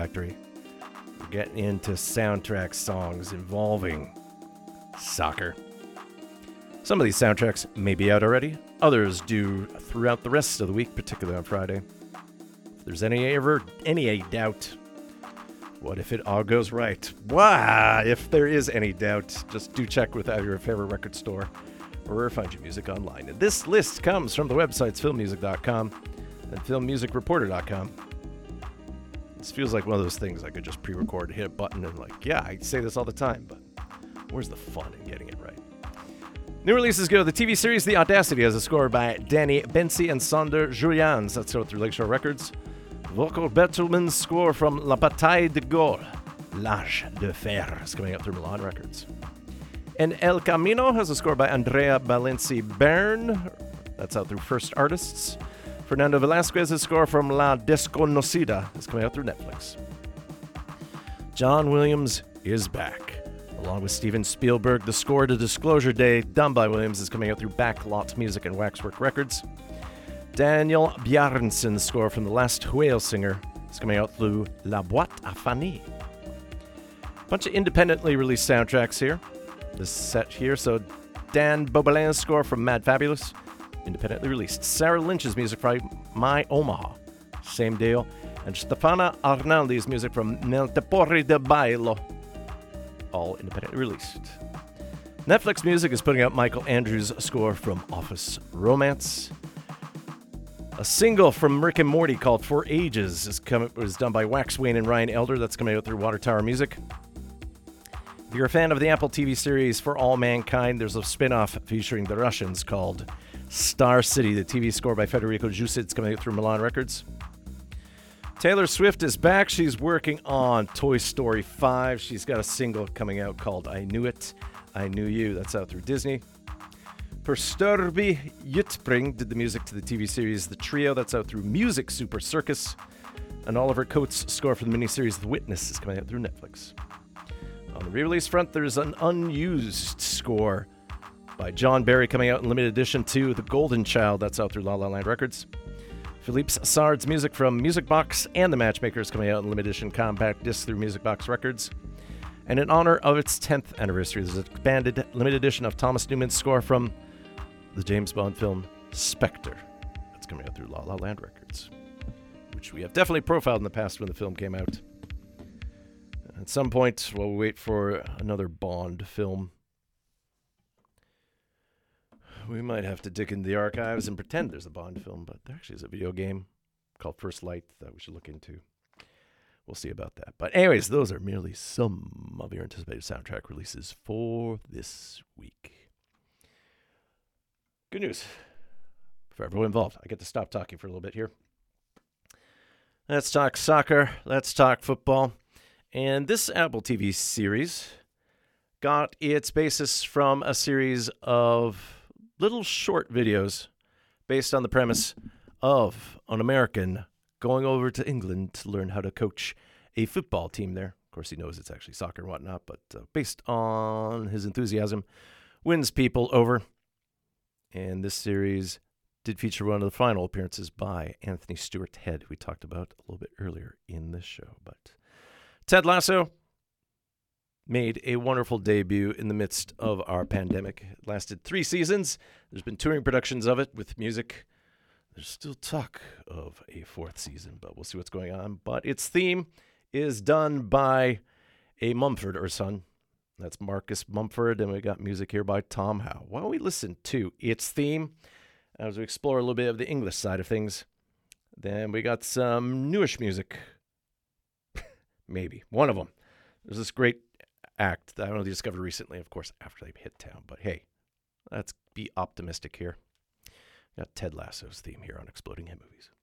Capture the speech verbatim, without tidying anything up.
Factory. We're getting into soundtrack songs involving soccer. Some of these soundtracks may be out already. Others do throughout the rest of the week, particularly on Friday. If there's any ever any doubt, what if it all goes right? Why? If there is any doubt, just do check with either your favorite record store or find your music online. And this list comes from the websites film music dot com and film music reporter dot com. This feels like one of those things I could just pre-record, hit a button, and like, yeah, I say this all the time, but where's the fun in getting it right? New releases go. The T V series The Audacity has a score by Danny Bensi and Sander Julians. That's out through Lakeshore Records. Vocal Bettelman's score from La Bataille de Gaulle, L'Âge de Fer, is coming out through Milan Records. And El Camino has a score by Andrea Balenci Bern. That's out through First Artists. Fernando Velasquez's score from La Desconocida is coming out through Netflix. John Williams is back. Along with Steven Spielberg, the score to Disclosure Day, done by Williams, is coming out through Backlot Music and Waxwork Records. Daniel Bjarnsson's score from The Last Whale Singer is coming out through La Boîte à Fanny. A bunch of independently released soundtracks here. This set here, so Dan Bobalin's score from Mad Fabulous, independently released. Sarah Lynch's music from My Omaha, same deal. And Stefana Arnaldi's music from Nel Tepori de Bailo, all independently released. Netflix Music is putting out Michael Andrews' score from Office Romance. A single from Rick and Morty called For Ages is come, was done by Wax Wayne and Ryan Elder. That's coming out through Water Tower Music. If you're a fan of the Apple T V series For All Mankind, there's a spin-off featuring the Russians called Star City. The T V score by Federico Jusic is coming out through Milan Records. Taylor Swift is back. She's working on Toy Story five. She's got a single coming out called I Knew It, I Knew You. That's out through Disney. Perstorby Jutspring did the music to the T V series The Trio. That's out through Music Super Circus. And Oliver Coates' score for the miniseries The Witness is coming out through Netflix. On the re-release front, there's an unused score by John Barry coming out in limited edition to The Golden Child. That's out through La La Land Records. Philippe Sard's music from Music Box and The Matchmakers coming out in limited edition compact disc through Music Box Records. And in honor of its tenth anniversary, there's an expanded limited edition of Thomas Newman's score from the James Bond film Spectre. That's coming out through La La Land Records, which we have definitely profiled in the past when the film came out. At some point, while we wait for another Bond film, we might have to dig into the archives and pretend there's a Bond film, but there actually is a video game called First Light that we should look into. We'll see about that. But anyways, those are merely some of your anticipated soundtrack releases for this week. Good news for everyone involved. I get to stop talking for a little bit here. Let's talk soccer. Let's talk football. And this Apple T V series got its basis from a series of little short videos based on the premise of an American going over to England to learn how to coach a football team there. Of course, he knows it's actually soccer and whatnot, but uh, based on his enthusiasm, wins people over. And this series did feature one of the final appearances by Anthony Stewart Head, who we talked about a little bit earlier in this show. But Ted Lasso made a wonderful debut in the midst of our pandemic. It lasted three seasons. There's been touring productions of it with music. There's still talk of a fourth season, but we'll see what's going on. But its theme is done by a Mumford or son. That's Marcus Mumford, and we got music here by Tom Howe. Why don't we listen to its theme as we explore a little bit of the English side of things. Then we got some newish music. Maybe. One of them. There's this great act that I only discovered recently, of course, after they hit town. But hey, let's be optimistic here. Got Ted Lasso's theme here on Exploding Hit Movies.